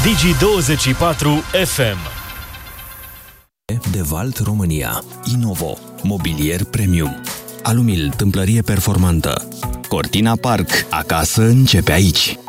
Digi24 FM. De Valt România. Inovo. Mobilier premium. Alumil, tâmplărie performantă. Cortina Park. Acasă începe aici.